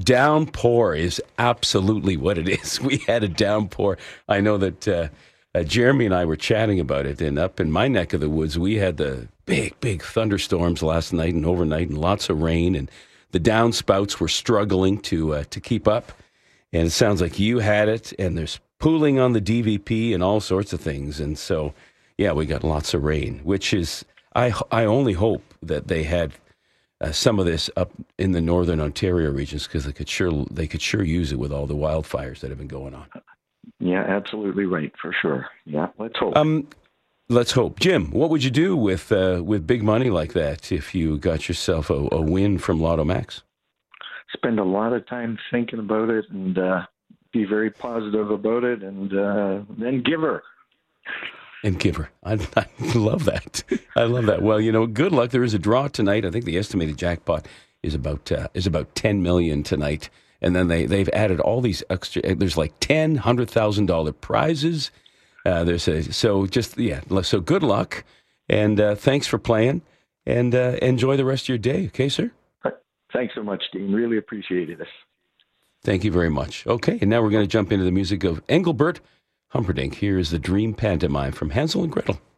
Downpour is absolutely what it is. We had a downpour. I know that Jeremy and I were chatting about it, and up in my neck of the woods, we had the big thunderstorms last night and overnight, and lots of rain, and the downspouts were struggling to keep up. And it sounds like you had it, and there's pooling on the DVP and all sorts of things. And so, yeah, we got lots of rain, which is, I only hope that they had some of this up in the northern Ontario regions, because they could sure use it with all the wildfires that have been going on. Yeah, absolutely right, for sure. Yeah, let's hope. Let's hope. Jim, what would you do with big money like that if you got yourself a win from Lotto Max? Spend a lot of time thinking about it and be very positive about it, and then give her. And give her. I love that. I love that. Well, good luck. There is a draw tonight. I think the estimated jackpot is about $10 million tonight. And then they've added all these extra. There's like $100,000 prizes. So good luck, and thanks for playing, and enjoy the rest of your day. Okay, sir. Thanks so much, Dean. Really appreciated it. Thank you very much. Okay, and now we're going to jump into the music of Engelbert Humperdinck. Here is the Dream Pantomime from Hansel and Gretel.